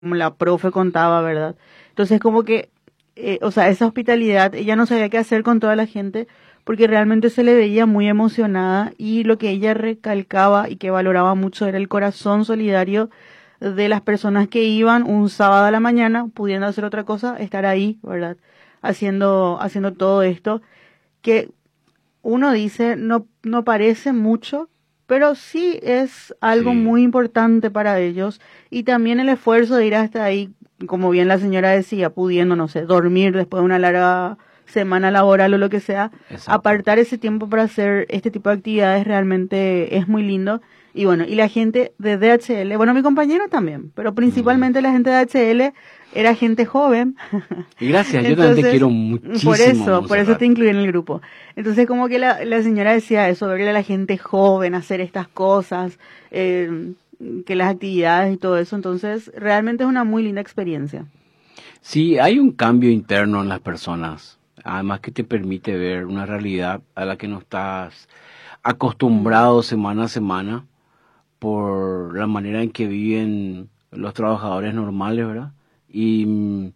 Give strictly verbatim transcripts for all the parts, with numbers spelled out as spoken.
como la profe contaba, ¿verdad? Entonces como que, eh, o sea, esa hospitalidad, ella no sabía qué hacer con toda la gente porque realmente se le veía muy emocionada y lo que ella recalcaba y que valoraba mucho era el corazón solidario de las personas que iban un sábado a la mañana, pudiendo hacer otra cosa, estar ahí, ¿verdad? Haciendo, haciendo todo esto, que uno dice, no, no parece mucho, pero sí es algo Sí, muy importante para ellos. Y también el esfuerzo de ir hasta ahí, como bien la señora decía, pudiendo, no sé, dormir después de una larga semana laboral o lo que sea, exacto. apartar ese tiempo para hacer este tipo de actividades realmente es muy lindo. Y bueno, y la gente de D H L, bueno, mi compañero también, pero Mm. principalmente la gente de D H L era gente joven. Y gracias, yo también te Entonces, quiero por muchísimo, eso, por eso Montserrat. te incluí en el grupo. Entonces, como que la, la señora decía eso, verle a la gente joven hacer estas cosas, eh, que las actividades y todo eso. Entonces, realmente es una muy linda experiencia. Sí, hay un cambio interno en las personas, además que te permite ver una realidad a la que no estás Mm. acostumbrado semana a semana por la manera en que viven los trabajadores normales, ¿verdad? Y mm,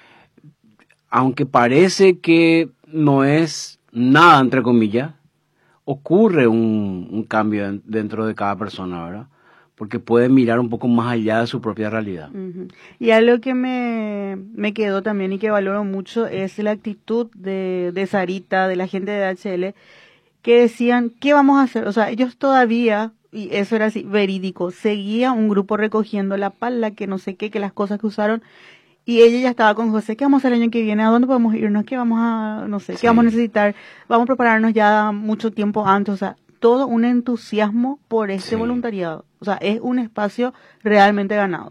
aunque parece que no es nada, entre comillas, ocurre un, un cambio en- dentro de cada persona, ¿verdad? Porque puede mirar un poco más allá de su propia realidad. Ujú. Y algo que me, me quedó también y que valoro mucho es la actitud de, de Sarita, de la gente de D H L, que decían, ¿qué vamos a hacer? O sea, ellos todavía, y eso era así, verídico, seguía un grupo recogiendo la pala, que no sé qué, que las cosas que usaron, y ella ya estaba con José, ¿qué vamos a hacer el año que viene? ¿A dónde podemos irnos? ¿Qué vamos a, no sé, qué vamos a Sí, necesitar? Vamos a prepararnos ya mucho tiempo antes, o sea, todo un entusiasmo por este sí. voluntariado. O sea, es un espacio realmente ganado.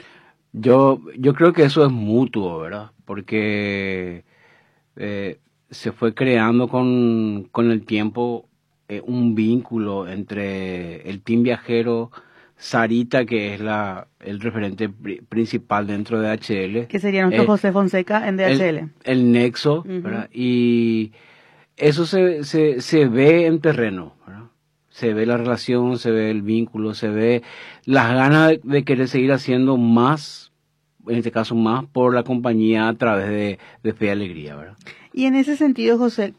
Yo, yo creo que eso es mutuo, ¿verdad? Porque eh, se fue creando con, con el tiempo eh, un vínculo entre el team viajero, Sarita, que es la, el referente pri- principal dentro de H L, Que sería nuestro eh, José Fonseca en el, D H L. el nexo, Ujú. ¿verdad? Y eso se, se, se ve en terreno, ¿verdad? Se ve la relación, se ve el vínculo, se ve las ganas de, de querer seguir haciendo más, en este caso más, por la compañía a través de, de Fe y Alegría, ¿verdad? Y en ese sentido, José,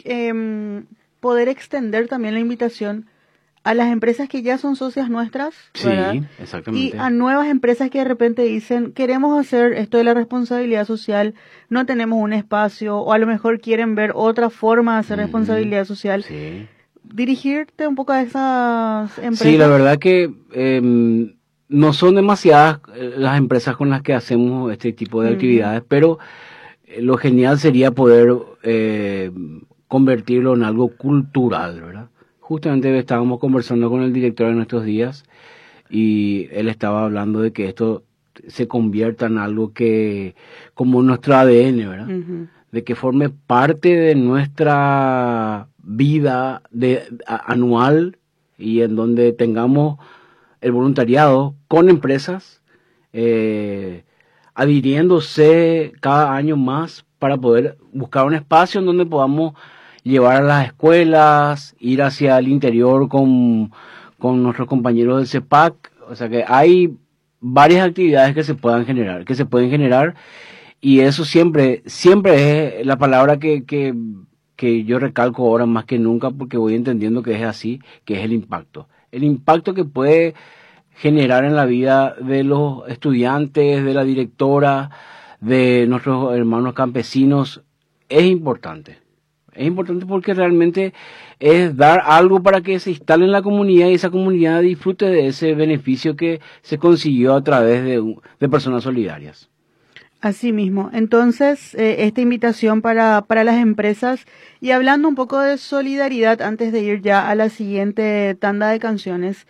em, poder extender también la invitación a las empresas que ya son socias nuestras, ¿verdad? Sí, Y exactamente. a nuevas empresas que de repente dicen, queremos hacer esto de la responsabilidad social, no tenemos un espacio, o a lo mejor quieren ver otra forma de hacer Ujú, responsabilidad social. sí. Dirigirte un poco a esas Sí, la empresas. verdad que em, no son demasiadas eh, las empresas con las que hacemos este tipo de Ujú. actividades, pero eh, lo genial sería poder eh, convertirlo en algo cultural, ¿verdad? Justamente estábamos conversando con el director en estos días y él estaba hablando de que esto se convierta en algo que, como nuestro A D N, ¿verdad? Ujú. De que forme parte de nuestra vida de, a- anual y en donde tengamos el voluntariado con empresas eh, adhiriéndose cada año más para poder buscar un espacio en donde podamos llevar a las escuelas, ir hacia el interior con, con nuestros compañeros del CEPAC. O sea que hay varias actividades que se puedan generar, que se pueden generar y eso siempre, siempre es la palabra que, que, que yo recalco ahora más que nunca porque voy entendiendo que es así, que es el impacto. El impacto que puede generar en la vida de los estudiantes, de la directora, de nuestros hermanos campesinos, es importante. Es importante porque realmente es dar algo para que se instale en la comunidad y esa comunidad disfrute de ese beneficio que se consiguió a través de, un- de personas solidarias. Así mismo. Entonces, eh, esta invitación para, para las empresas y hablando un poco de solidaridad antes de ir ya a la siguiente tanda de canciones,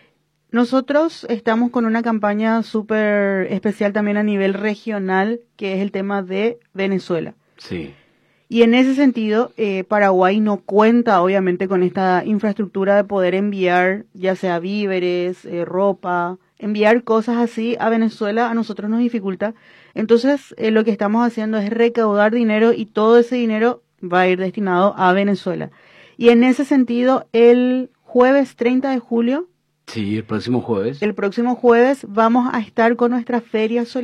nosotros estamos con una campaña súper especial también a nivel regional, que es el tema de Venezuela. Sí, Y en ese sentido, eh, Paraguay no cuenta obviamente con esta infraestructura de poder enviar ya sea víveres, eh, ropa, enviar cosas así a Venezuela a nosotros nos dificulta. Entonces, eh, lo que estamos haciendo es recaudar dinero y todo ese dinero va a ir destinado a Venezuela. Y en ese sentido, el jueves treinta de julio Sí, el próximo jueves. El próximo jueves vamos a estar con nuestra feria